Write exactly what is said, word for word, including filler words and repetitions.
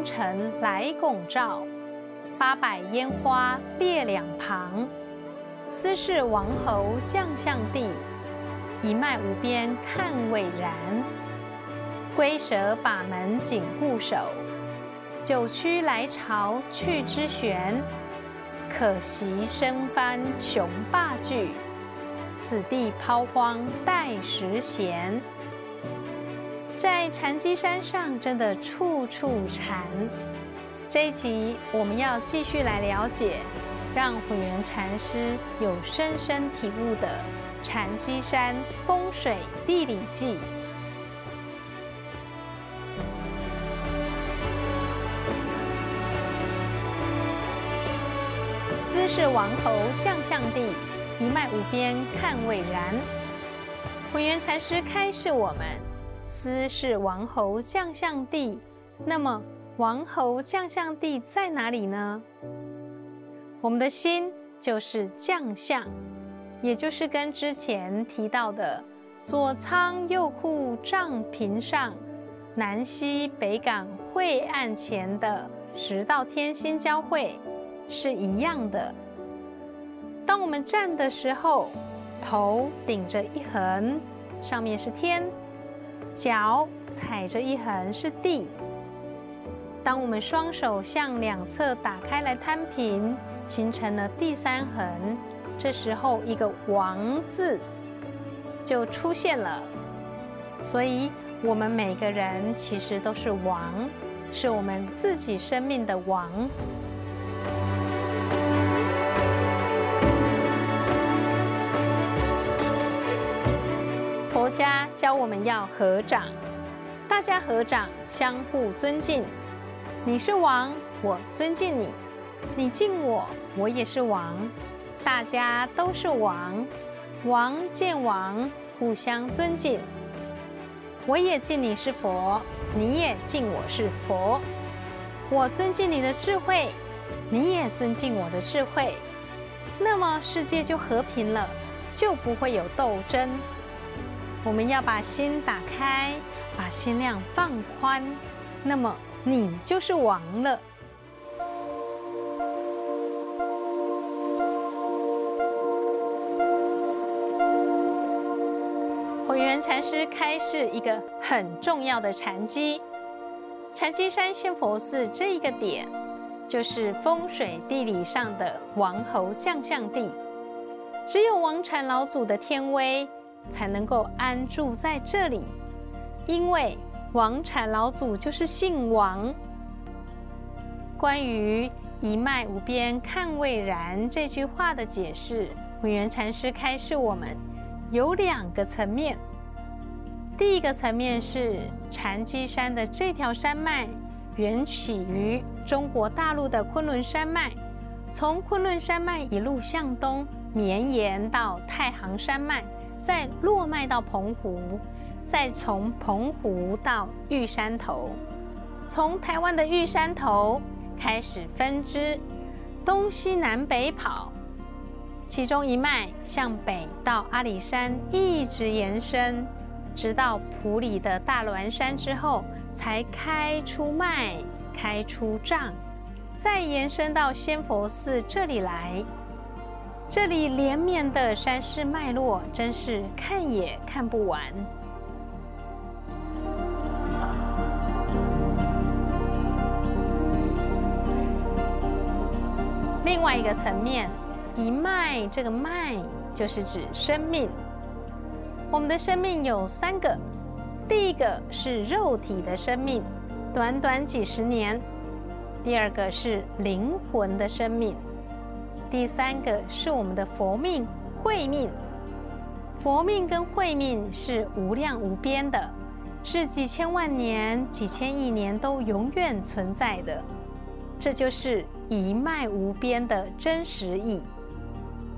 星辰来拱照，八百烟花列两旁。斯是王侯将相地，一脉无边看蔚然。龟蛇把门紧固守，九曲来朝去之旋。可惜生番雄霸据，此地抛荒待时闲。在禅机山上，真的处处禅。这一集我们要继续来了解，让混元禅师有深深体悟的禅机山风水地理记。斯是王侯将相地，一脉无边看蔚然。混元禅师开示我们，斯是王侯将相地，那么王侯将相地在哪里呢？我们的心就是将相，也就是跟之前提到的左仓右库帐屏上，南西北港晦暗前的十道天心交汇是一样的。当我们站的时候，头顶着一横，上面是天；脚踩着一横是地。当我们双手向两侧打开来摊平，形成了第三横，这时候一个王字就出现了。所以我们每个人其实都是王，是我们自己生命的王。佛家教我们要合掌，大家合掌，相互尊敬。你是王，我尊敬你；你敬我，我也是王。大家都是王，王见王，互相尊敬。我也敬你是佛，你也敬我是佛。我尊敬你的智慧，你也尊敬我的智慧。那么世界就和平了，就不会有斗争。我们要把心打开，把心量放宽，那么你就是王了。混元禅师开示一个很重要的禅机，禅机山仙佛寺这一个点，就是风水地理上的王侯将相地，只有王禅老祖的天威才能够安住在这里，因为王禅老祖就是姓王。关于一脉无边看蔚然这句话的解释，混元禅师开示我们有两个层面。第一个层面是禅机山的这条山脉缘起于中国大陆的昆仑山脉，从昆仑山脉一路向东绵延到太行山脉，再落脉到澎湖，再从澎湖到玉山头，从台湾的玉山头开始分支，东西南北跑，其中一脉向北到阿里山一直延伸，直到埔里的大峦山之后，才开出脉，开出丈，再延伸到仙佛寺这里来。这里连绵的山势脉络，真是看也看不完。另外一个层面，一脉这个脉就是指生命。我们的生命有三个，第一个是肉体的生命，短短几十年；第二个是灵魂的生命；第三个是我们的佛命、慧命。佛命跟慧命是无量无边的，是几千万年、几千亿年都永远存在的。这就是一脉无边的真实意。